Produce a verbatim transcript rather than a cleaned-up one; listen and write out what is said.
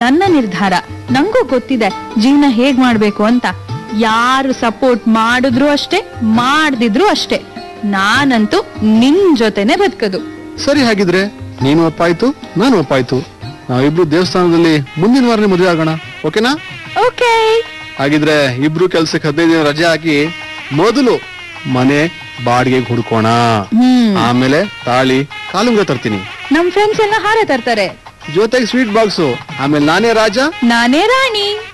ನನ್ನ ನಿರ್ಧಾರ. ನಂಗೂ ಗೊತ್ತಿದೆ ಜೀವನ ಹೇಗ್ ಮಾಡ್ಬೇಕು ಅಂತ. ಯಾರು ಸಪೋರ್ಟ್ ಮಾಡಿದ್ರು ಅಷ್ಟೇ, ಮಾಡ್ದಿದ್ರು ಅಷ್ಟೇ. ನಾನಂತೂ ನಿನ್ ಜೊತೆನೆ ಬದುಕದು. ಸರಿ, ಹಾಗಿದ್ರೆ ನೀನು ಒಪ್ಪಾಯ್ತು, ನಾನು ಒಪ್ಪಾಯ್ತು. ನಾವಿಬ್ರು ದೇವಸ್ಥಾನದಲ್ಲಿ ಮುಂದಿನ ವಾರನೇ ಮದುವೆ ಆಗೋಣ, ಓಕೆನಾ? ಓಕೆ. ಹಾಗಿದ್ರೆ ಇಬ್ರು ಕೆಲ್ಸಕ್ಕೆ ಹದಿನೈದು ದಿನ ರಜೆ ಹಾಕಿ ಮೊದಲು ಮನೆ ಬಾಡಿಗೆಗೆ ಹುಡ್ಕೋಣ. ಆಮೇಲೆ ತಾಳಿ ಕಾಲುಂಗ ತರ್ತೀನಿ. ನಮ್ ಫ್ರೆಂಡ್ಸ್ ಎಲ್ಲ ಹಾರ ತರ್ತಾರೆ, ಜೊತೆಗೆ ಸ್ವೀಟ್ ಬಾಕ್ಸು. ಆಮೇಲೆ ನಾನೇ ರಾಜ, ನಾನೇ ರಾಣಿ.